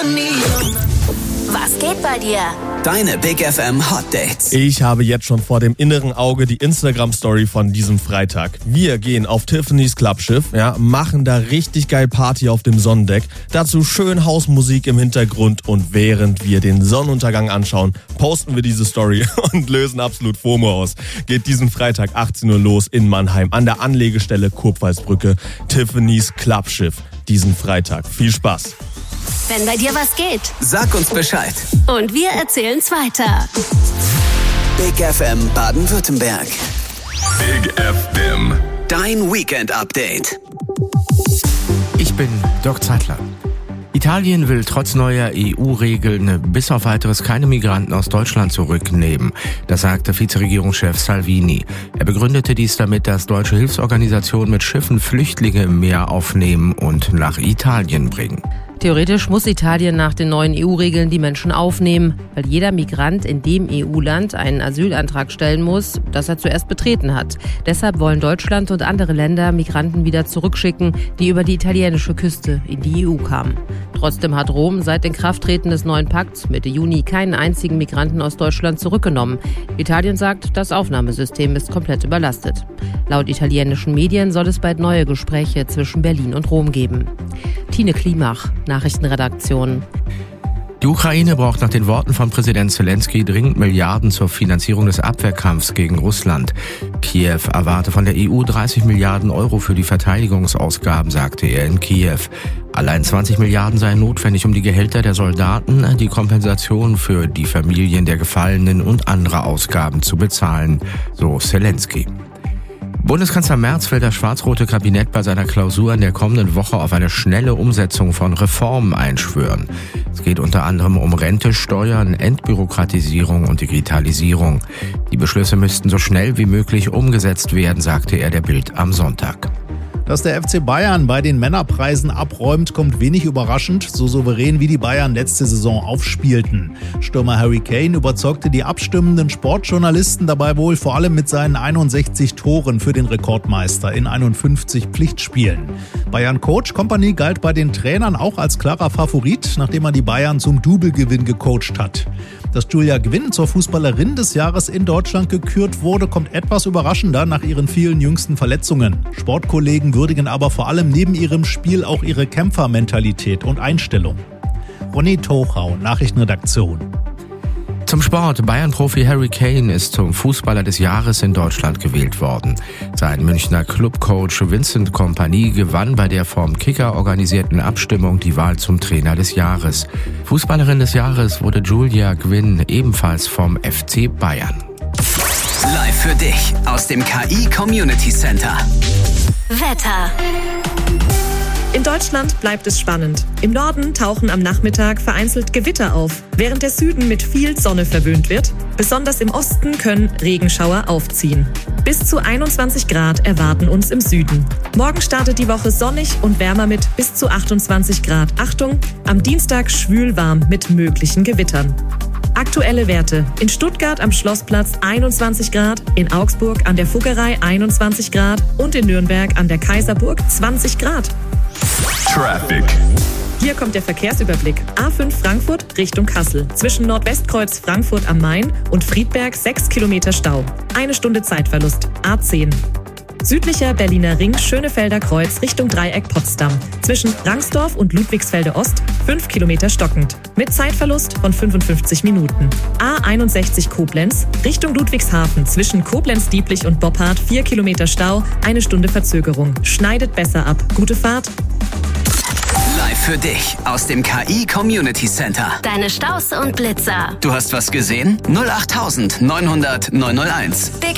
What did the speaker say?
Tiffany. Was geht bei dir? Deine Big FM Hot Dates. Ich habe jetzt schon vor dem inneren Auge die Instagram-Story von diesem Freitag. Wir gehen auf Tiffany's Clubschiff, machen da richtig geil Party auf dem Sonnendeck. Dazu schön Hausmusik im Hintergrund und während wir den Sonnenuntergang anschauen, posten wir diese Story und lösen absolut FOMO aus. Geht diesen Freitag 18 Uhr los in Mannheim an der Anlegestelle Kurpfalzbrücke. Tiffany's Clubschiff diesen Freitag. Viel Spaß! Wenn bei dir was geht, Sag uns Bescheid. und wir erzählen's weiter. Big FM Baden-Württemberg. Big FM. Dein Weekend-Update. Ich bin Dirk Zeitler. Italien will trotz neuer EU-Regeln bis auf weiteres keine Migranten aus Deutschland zurücknehmen. Das sagte Vizeregierungschef Salvini. Er begründete dies damit, dass deutsche Hilfsorganisationen mit Schiffen Flüchtlinge im Meer aufnehmen und nach Italien bringen. Theoretisch muss Italien nach den neuen EU-Regeln die Menschen aufnehmen, weil jeder Migrant in dem EU-Land einen Asylantrag stellen muss, das er zuerst betreten hat. Deshalb wollen Deutschland und andere Länder Migranten wieder zurückschicken, die über die italienische Küste in die EU kamen. Trotzdem hat Rom seit Inkrafttreten des neuen Pakts Mitte Juni keinen einzigen Migranten aus Deutschland zurückgenommen. Italien sagt, das Aufnahmesystem ist komplett überlastet. Laut italienischen Medien soll es bald neue Gespräche zwischen Berlin und Rom geben. Tine Klimach, Nachrichtenredaktion. Die Ukraine braucht nach den Worten von Präsident Zelensky dringend Milliarden zur Finanzierung des Abwehrkampfs gegen Russland. Kiew erwarte von der EU 30 Milliarden Euro für die Verteidigungsausgaben, sagte er in Kiew. Allein 20 Milliarden seien notwendig, um die Gehälter der Soldaten, die Kompensation für die Familien der Gefallenen und andere Ausgaben zu bezahlen, so Zelensky. Bundeskanzler Merz will das schwarz-rote Kabinett bei seiner Klausur in der kommenden Woche auf eine schnelle Umsetzung von Reformen einschwören. Es geht unter anderem um Rente, Steuern, Entbürokratisierung und Digitalisierung. Die Beschlüsse müssten so schnell wie möglich umgesetzt werden, sagte er der Bild am Sonntag. Dass der FC Bayern bei den Männerpreisen abräumt, kommt wenig überraschend, so souverän wie die Bayern letzte Saison aufspielten. Stürmer Harry Kane überzeugte die abstimmenden Sportjournalisten dabei wohl vor allem mit seinen 61 Toren für den Rekordmeister in 51 Pflichtspielen. Bayern-Coach Kompany galt bei den Trainern auch als klarer Favorit, nachdem er die Bayern zum Doublegewinn gecoacht hat. Dass Julia Gwynn zur Fußballerin des Jahres in Deutschland gekürt wurde, kommt etwas überraschender nach ihren vielen jüngsten Verletzungen. Sportkollegen würdigen aber vor allem neben ihrem Spiel auch ihre Kämpfermentalität und Einstellung. Ronny Tochau, Nachrichtenredaktion. Zum Sport. Bayern-Profi Harry Kane ist zum Fußballer des Jahres in Deutschland gewählt worden. Sein Münchner Clubcoach Vincent Kompany gewann bei der vom Kicker organisierten Abstimmung die Wahl zum Trainer des Jahres. Fußballerin des Jahres wurde Julia Gwynn, ebenfalls vom FC Bayern. Live für dich aus dem KI Community Center. Wetter. In Deutschland bleibt es spannend. Im Norden tauchen am Nachmittag vereinzelt Gewitter auf, während der Süden mit viel Sonne verwöhnt wird. Besonders im Osten können Regenschauer aufziehen. Bis zu 21 Grad erwarten uns im Süden. Morgen startet die Woche sonnig und wärmer mit bis zu 28 Grad. Achtung, am Dienstag schwül warm mit möglichen Gewittern. Aktuelle Werte. In Stuttgart am Schlossplatz 21 Grad, in Augsburg an der Fuggerei 21 Grad und in Nürnberg an der Kaiserburg 20 Grad. Traffic. Hier kommt der Verkehrsüberblick. A5 Frankfurt Richtung Kassel. Zwischen Nordwestkreuz Frankfurt am Main und Friedberg 6 Kilometer Stau. 1 Stunde Zeitverlust. A10. Südlicher Berliner Ring Schönefelder Kreuz Richtung Dreieck Potsdam. Zwischen Rangsdorf und Ludwigsfelde Ost 5 Kilometer stockend. Mit Zeitverlust von 55 Minuten. A61 Koblenz Richtung Ludwigshafen. Zwischen Koblenz-Dieblich und Boppard 4 Kilometer Stau. 1 Stunde Verzögerung. Schneidet besser ab. Gute Fahrt. Live für dich aus dem KI Community Center. Deine Staus und Blitzer. Du hast was gesehen? 08900 901. Big